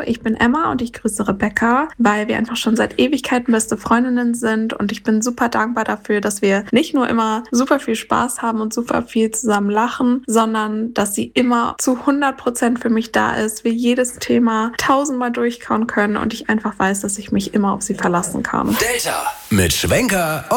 ich bin Emma und ich grüße Rebecca, weil wir einfach schon seit Ewigkeiten beste Freundinnen sind und ich bin super dankbar dafür, dass wir nicht nur immer super viel Spaß haben und super viel zusammen lachen, sondern dass sie immer zu 100% für mich da ist, wir jedes Thema tausendmal durchkauen können und ich einfach weiß, dass ich mich immer auf sie verlassen kann. Delta mit Schwenker